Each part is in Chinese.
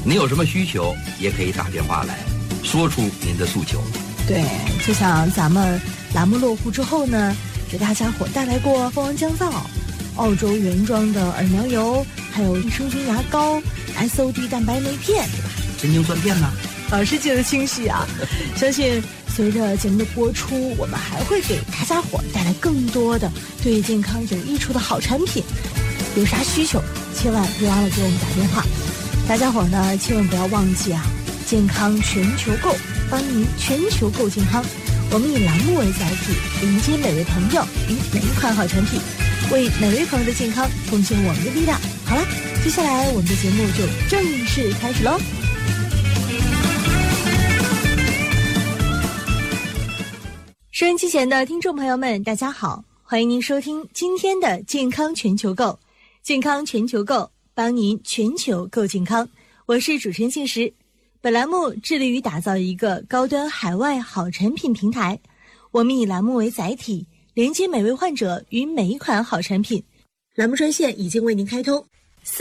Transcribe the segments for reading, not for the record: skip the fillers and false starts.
您有什么需求也可以打电话来说出您的诉求。 对，就像咱们栏目落户之后呢，给大家伙带来过蜂王降噪、澳洲原装的耳苗油，还有益生菌牙膏、SOD 蛋白酶片，对吧？ 神经酸片呢？ 老师记得清晰啊！相信随着节目的播出，我们还会给大家伙带来更多的对健康有益处的好产品。有啥需求，千万别忘了给我们打电话。大家伙呢，千万不要忘记啊！健康全球购，帮您全球购健康。我们以栏目为载体，迎接每位朋友与每一款好产品，为每位朋友的健康贡献我们的力量。好了，接下来我们的节目就正式开始喽。收音机前的听众朋友们，大家好，欢迎您收听今天的健康全球购。健康全球购，帮您全球购健康。我是主持人信实。本栏目致力于打造一个高端海外好产品平台。我们以栏目为载体，连接每位患者与每一款好产品。栏目专线已经为您开通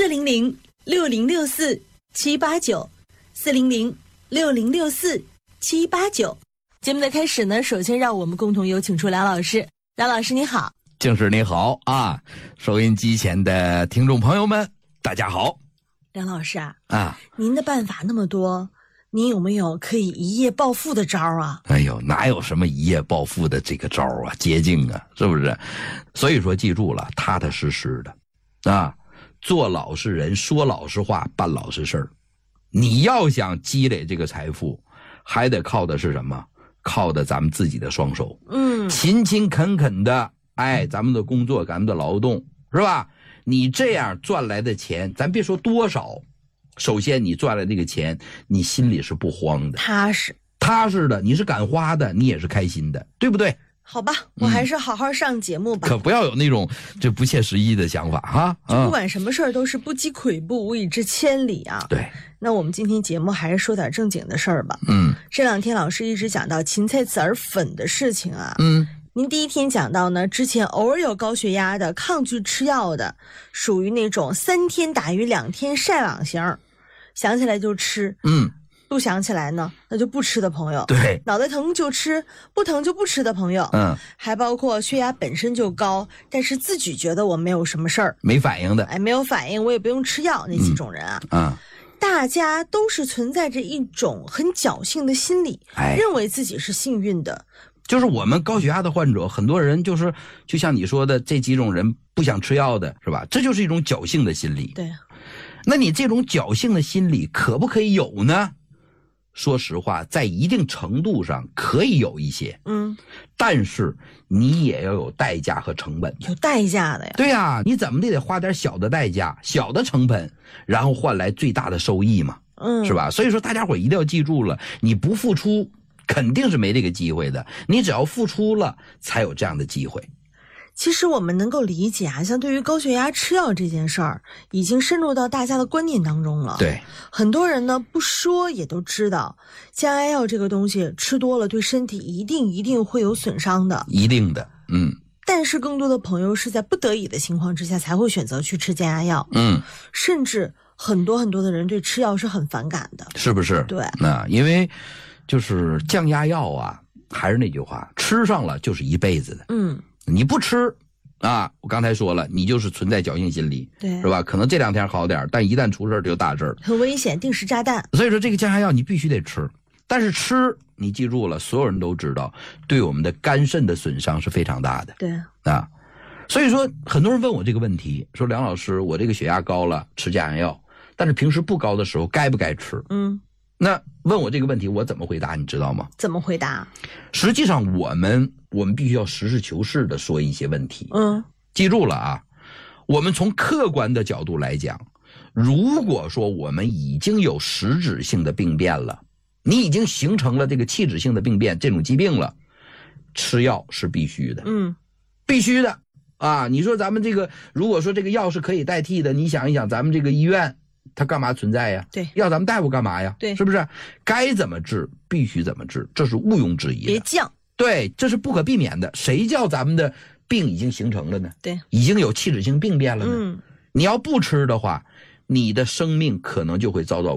，400-6064-789，400-6064-789。节目的开始呢，首先让我们共同有请出梁老师。梁老师你好。 静师你好啊，收音机前的听众朋友们大家好。 梁老师啊，您的办法那么多，您有没有可以一夜暴富的招啊？ 哎呦，哪有什么一夜暴富的这个招啊，捷径啊，是不是？所以说记住了，踏踏实实的啊，做老实人，说老实话，办老实事儿。你要想积累这个财富，还得靠的是什么？靠的咱们自己的双手，勤勤恳恳的，咱们的工作，咱们的劳动，是吧？你这样赚来的钱，咱别说多少，首先你赚来这个钱，你心里是不慌的，踏实的，你是敢花的，你也是开心的，对不对？ 好吧，我还是好好上节目吧。 可不要有那种这不切实际的想法哈。 就不管什么事儿都是不积跬步，无以至千里啊。 对。 那我们今天节目还是说点正经的事儿吧。这两天老师一直讲到芹菜籽儿粉的事情啊。您第一天讲到呢，之前偶尔有高血压的、抗拒吃药的，属于那种3天打鱼2天晒网型，想起来就吃。不想起来呢，那就不吃的朋友。 对， 脑袋疼就吃，不疼就不吃的朋友。还包括血压本身就高，但是自己觉得我没有什么事儿， 没反应的， 没有反应，我也不用吃药，那几种人啊。大家都是存在着一种很侥幸的心理，认为自己是幸运的。 就是我们高血压的患者，很多人就是就像你说的这几种人不想吃药的，是吧？这就是一种侥幸的心理。 对， 那你这种侥幸的心理可不可以有呢？说实话，在一定程度上可以有一些，但是你也要有代价和成本， 有代价的呀。 对呀，你怎么得花点小的代价、小的成本，然后换来最大的收益嘛，是吧？所以说大家伙一定要记住了，你不付出肯定是没这个机会的，你只要付出了，才有这样的机会。 其实我们能够理解啊，像对于高血压吃药这件事儿，已经深入到大家的观念当中了。 对， 很多人呢不说也都知道，降压药这个东西吃多了对身体一定会有损伤的， 一定的。 但是更多的朋友是在不得已的情况之下才会选择去吃降压药。甚至很多的人对吃药是很反感的， 是不是？ 对， 因为就是降压药啊，还是那句话，吃上了就是一辈子的。你不吃啊，我刚才说了，你就是存在侥幸心理， 对， 是吧？可能这2天好点，但一旦出事就大事， 很危险，定时炸弹。 所以说这个降压药你必须得吃，但是吃你记住了，所有人都知道，对我们的肝肾的损伤是非常大的。 对啊，所以说很多人问我这个问题，说梁老师，我这个血压高了，吃降压药，但是平时不高的时候该不该吃？那问我这个问题，我怎么回答你知道吗？ 怎么回答？ 实际上我们必须要实事求是的说一些问题。记住了啊，我们从客观的角度来讲，如果说我们已经有实质性的病变了，你已经形成了这个器质性的病变这种疾病了，吃药是必须的。必须的啊！你说咱们这个，如果说这个药是可以代替的，你想一想，咱们这个医院它干嘛存在呀？ 对， 要咱们大夫干嘛呀？ 对， 是不是？该怎么治必须怎么治，这是毋庸置疑的。 别犟。 对，这是不可避免的。谁叫咱们的病已经形成了呢？ 对， 已经有器质性病变了呢。你要不吃的话，你的生命可能就会遭到